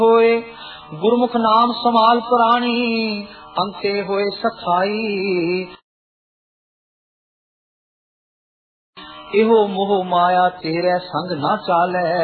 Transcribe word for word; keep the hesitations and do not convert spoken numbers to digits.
होए गुरमुख नाम समाल प्राणी अंते होए सखाई। इहो मोह माया तेरे संग ना चालै